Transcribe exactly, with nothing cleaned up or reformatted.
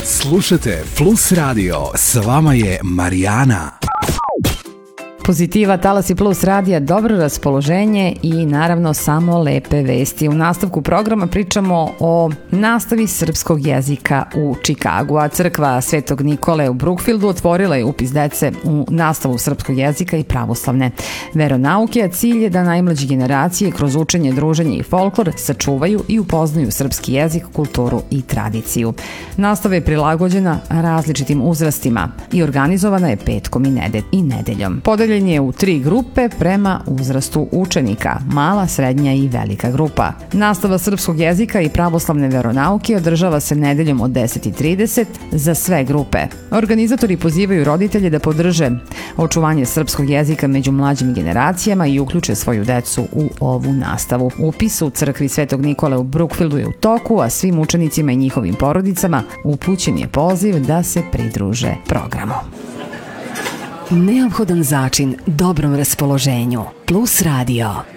Slušajte Plus Radio, s vama je Marijana. Pozitiva, Talasi Plus radija, dobro raspoloženje i naravno samo lepe vesti. U nastavku programa pričamo o nastavi srpskog jezika u Čikagu, a crkva Svetog Nikole u Brookfieldu otvorila je upis dece u nastavu srpskog jezika i pravoslavne veronauke, a cilj je da najmlađe generacije kroz učenje, druženje i folklor sačuvaju i upoznaju srpski jezik, kulturu i tradiciju. Nastava je prilagođena različitim uzrastima i organizovana je petkom i, nede- i nedeljom. Podeljen je u tri grupe prema uzrastu učenika, mala, srednja i velika grupa. Nastava srpskog jezika i pravoslavne veronauke održava se nedeljom od deset i trideset za sve grupe. Organizatori pozivaju roditelje da podrže očuvanje srpskog jezika među mlađim generacijama i uključe svoju decu u ovu nastavu. Upis u crkvi Svetog Nikole u Brookfieldu je u toku, a svim učenicima i njihovim porodicama upućen je poziv da se pridruže programu. Neophodan začin dobrom raspoloženju. Plus Radio.